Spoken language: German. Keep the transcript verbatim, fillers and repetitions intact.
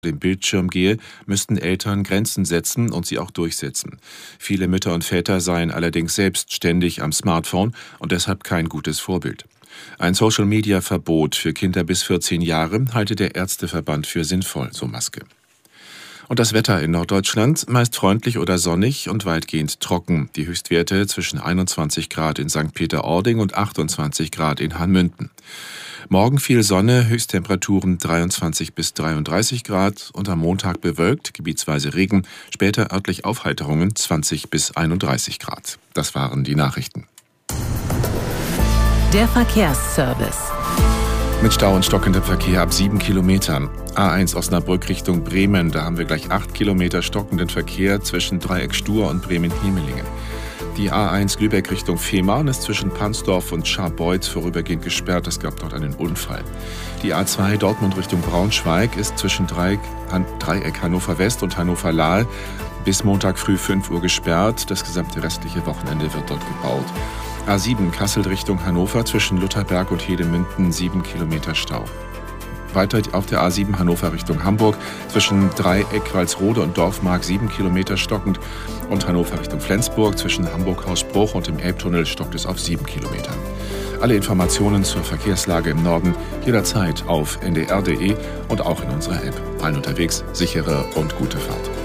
dem Bildschirm gehe, müssten Eltern Grenzen setzen und sie auch durchsetzen. Viele Mütter und Väter seien allerdings selbst ständig am Smartphone und deshalb kein gutes Vorbild. Ein Social-Media-Verbot für Kinder bis vierzehn Jahre halte der Ärzteverband für sinnvoll, so Maske. Und das Wetter in Norddeutschland meist freundlich oder sonnig und weitgehend trocken. Die Höchstwerte zwischen einundzwanzig Grad in Sankt Peter-Ording und achtundzwanzig Grad in Hanmünden. Morgen viel Sonne, Höchsttemperaturen dreiundzwanzig bis dreiunddreißig Grad und am Montag bewölkt, gebietsweise Regen, später örtlich Aufheiterungen zwanzig bis einunddreißig Grad. Das waren die Nachrichten. Der Verkehrsservice. Mit Stau und stockendem Verkehr ab sieben Kilometern. A eins Osnabrück Richtung Bremen, da haben wir gleich acht Kilometer stockenden Verkehr zwischen Dreieck Stur und Bremen-Hemelingen. Die A eins Lübeck Richtung Fehmarn ist zwischen Pansdorf und Scharbeutz vorübergehend gesperrt. Es gab dort einen Unfall. Die A zwei Dortmund Richtung Braunschweig ist zwischen Dreieck, Han- Dreieck Hannover West und Hannover Lahl bis Montag früh fünf Uhr gesperrt. Das gesamte restliche Wochenende wird dort gebaut. A sieben Kassel Richtung Hannover zwischen Lutherberg und Hedemünden sieben Kilometer Stau. Weiter auf der A sieben Hannover Richtung Hamburg zwischen Dreieck Walsrode und Dorfmark sieben Kilometer stockend und Hannover Richtung Flensburg zwischen Hamburg-Hausbruch und dem Elbtunnel stockt es auf sieben Kilometern. Alle Informationen zur Verkehrslage im Norden jederzeit auf n d r punkt d e und auch in unserer App. Allen unterwegs, sichere und gute Fahrt.